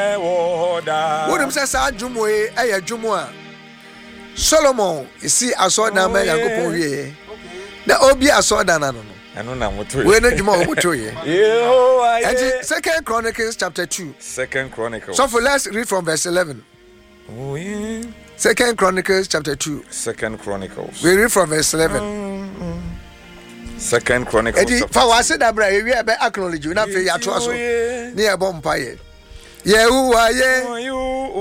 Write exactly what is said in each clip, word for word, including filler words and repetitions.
Wonim say sa dwumo e eye dwumo a Solomon isi asoda ma Yankopon wie na obi asoda na no eno na moto we na dwumo oboto ye Yehovah and Second Chronicles chapter two. Second Chronicles. So for let's read from verse eleven. Oh yeah. Second Chronicles chapter two. Second Chronicles. We read from verse eleven. Mm-hmm. Second Chronicles. Edi fa wa se da bra e wi e be acknowledge na fe ya to aso ni e bom pa ye Yehovah ye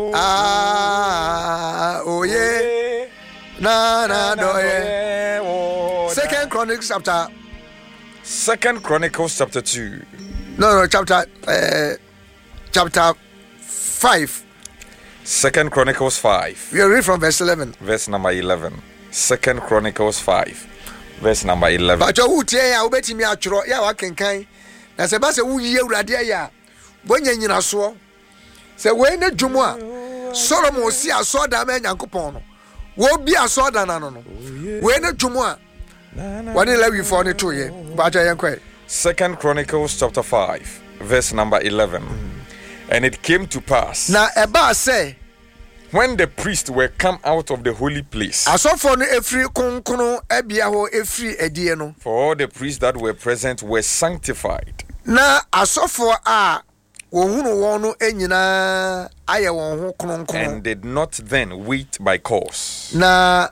ah oh ye na na do ye. Second Chronicles chapter Second Chronicles chapter two. No no chapter uh, chapter five. Second Chronicles five. We read from verse eleven. Verse number eleven. Second Chronicles five. Verse number eleven. But you tie ya obetimi atworo ya wa kenkan. Na se ba se wuyi awurade ya. Bonya nyina so. Se we na dwumo a Solomon si asoda ma Yankopon no. Wo bi asoda na no no. We na dwumo a wani lewi for ne to ye. Ba ja yankwa. Second Chronicles chapter five. Verse number eleven. And it came to pass. Na eba say when the priests were come out of the holy place, asofo no efri konkono ebia ho efri edie no, for all the priests that were present were sanctified. Na asofo a wohunu won no enyina aye won ho konkono, and did not then wait by course. Na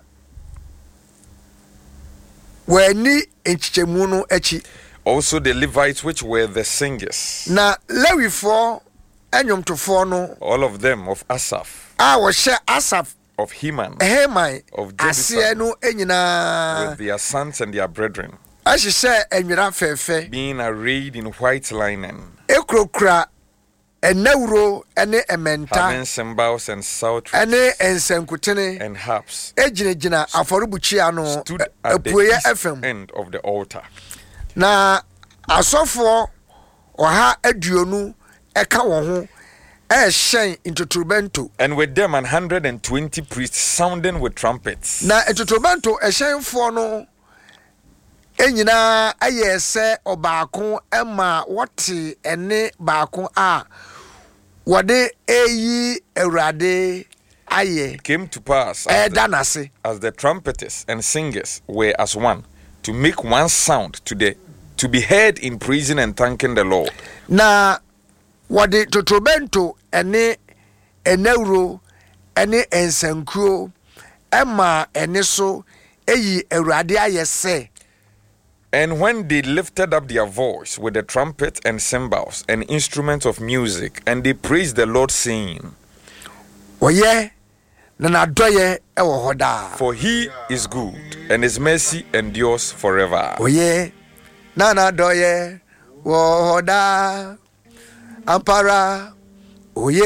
wani enchichemu no echi. Also the Levites which were the singers. Na Lewifo enyomtofo no, all of them of Asaph. Ah, was Asaph of Heman, Heman of Jeduthun, with their sons and their brethren, as she said, and fefe, being arrayed in white linen, Ekrokra, and Neuro, and a menta, having cymbals and psalteries, and a Sankutene, and harps, Ejina, Aforubuchiano, stood at the east end of the altar. Na asofo oha aduonu eka wo ho e shen into trubento, and with them an hundred and twenty priests sounding with trumpets. Na into trubento e shen fo no enyina ayese obaako ema woti ene baako a wode eyi Awurade aye. Came to pass as the, as the trumpeters and singers were as one, to make one sound to the to be heard in praising and thanking the Lord. Na wade totrobento ene enauro ene ensankuo ema ene so eyi Awurade ayese. And when they lifted up their voice with the trumpet and cymbals and instruments of music, and they praised the Lord, saying, Oye na nadoye ewo hoda, for he is good and his mercy endures forever. Oye na nadoye wo hoda ampara. Oye